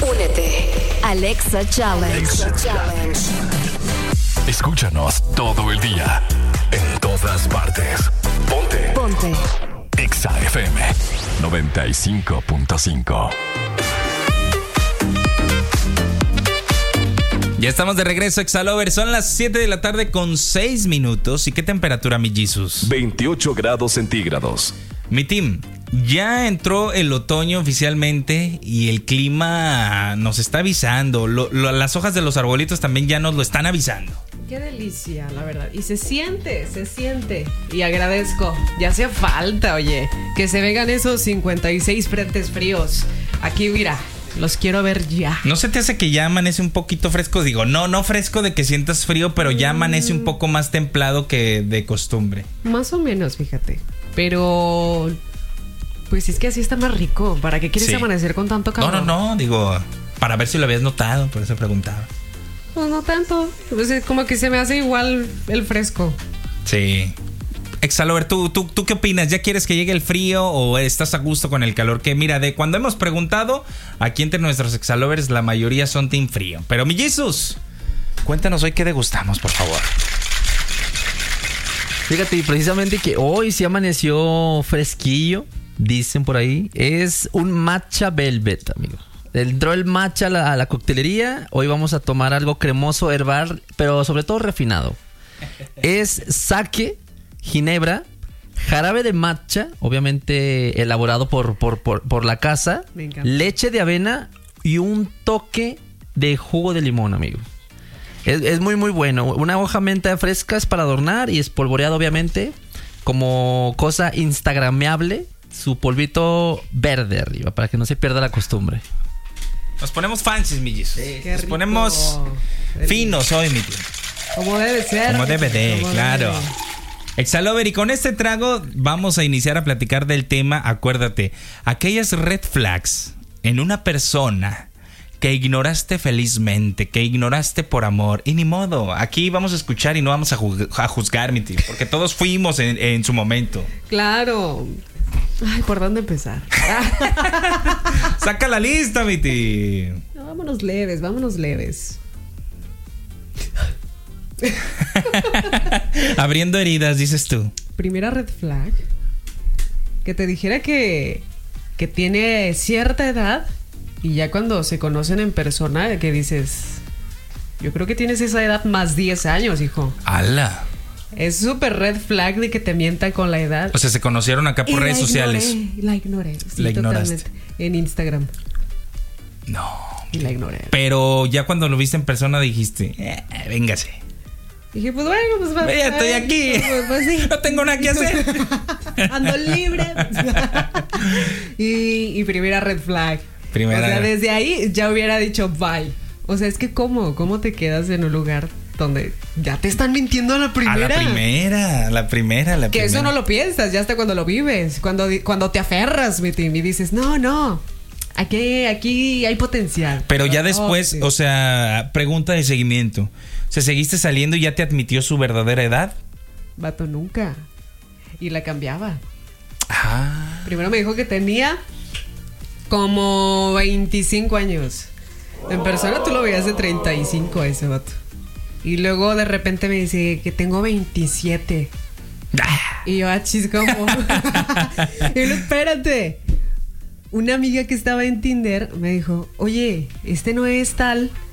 Únete. Alexa Challenge. Escúchanos todo el día, en todas partes. Ponte. Exa FM 95.5. Ya estamos de regreso, Exalover. Son las 7 de la tarde con 6 minutos. ¿Y qué temperatura, mi Jesus? 28 grados centígrados. Mi team, ya entró el otoño oficialmente y el clima nos está avisando. Las hojas de los arbolitos también ya nos lo están avisando. Qué delicia, la verdad. Y se siente. Y agradezco. Ya hacía falta, oye, que se vengan esos 56 frentes fríos. Aquí, mira, los quiero ver ya. ¿No se te hace que ya amanece un poquito fresco? Digo, no fresco de que sientas frío, pero ya amanece un poco más templado que de costumbre. Más o menos, fíjate. Pero pues es que así está más rico. ¿Para qué quieres amanecer con tanto calor? No, digo, para ver si lo habías notado, por eso preguntaba. No tanto. Pues es como que se me hace igual el fresco. Sí. Exalover, ¿tú qué opinas? ¿Ya quieres que llegue el frío o estás a gusto con el calor? Que mira, de cuando hemos preguntado, aquí entre nuestros Exalovers la mayoría son team frío. Pero mi Jesus, cuéntanos hoy qué degustamos, por favor. Fíjate, precisamente que hoy sí amaneció fresquillo, dicen por ahí. Es un matcha velvet, amigo. Entró el matcha a la coctelería. Hoy vamos a tomar algo cremoso, herbal, pero sobre todo refinado. Es sake, ginebra, jarabe de matcha, obviamente elaborado por la casa, leche de avena y un toque de jugo de limón, amigo. Es muy muy bueno. Una hoja menta fresca es para adornar y espolvoreado obviamente como cosa instagrameable. Su polvito verde arriba para que no se pierda la costumbre. Nos ponemos fancies, mi Jesus. Nos ponemos finos hoy, mi tío. Como debe ser. Como debe de, claro. Exalover, y con este trago vamos a iniciar a platicar del tema. Acuérdate, aquellas red flags en una persona que ignoraste felizmente, que ignoraste por amor, y ni modo, aquí vamos a escuchar y no vamos a juzgar, mi tío, porque todos fuimos en su momento. Claro. Ay, ¿por dónde empezar? Saca la lista, mi tío. No, vámonos leves. Abriendo heridas, dices tú. Primera red flag, que te dijera que tiene cierta edad. Y ya cuando se conocen en persona, que dices, yo creo que tienes esa edad más 10 años, hijo. ¡Hala! Es súper red flag de que te mientan con la edad. O sea, se conocieron acá por redes sociales. La ignoré. Sí, la ignoraste. Totalmente. En Instagram. No. Y la ignoré. Pero ya cuando lo viste en persona dijiste, véngase. Dije, pues bueno, pues va. Ya estoy aquí. Pues sí. No tengo nada que hacer. Ando libre. y primera red flag. O sea, desde ahí ya hubiera dicho bye. O sea, es que ¿cómo te quedas en un lugar donde ya te están mintiendo a la primera? A la primera. Que eso no lo piensas, ya hasta cuando lo vives. Cuando te aferras, mi team, y dices, no, aquí hay potencial. Pero ya después, sí. O sea, pregunta de seguimiento. O sea, ¿seguiste saliendo y ya te admitió su verdadera edad? Vato, nunca. Y la cambiaba. Primero me dijo que tenía como 25 años. En persona tú lo veías de 35 a ese vato. Y luego de repente me dice que tengo 27. Y yo, chis, ¿cómo? Y luego, espérate. Una amiga que estaba en Tinder me dijo, oye, este no es tal.